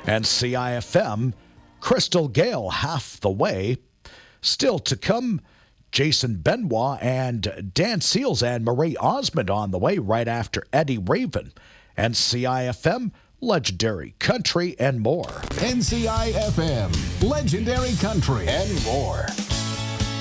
And CIFM, Crystal Gale half the way. Still to come, Jason Benoit and Dan Seals and Marie Osmond on the way right after Eddie Raven. And CIFM, Legendary Country and more. NCIFM, Legendary Country and more.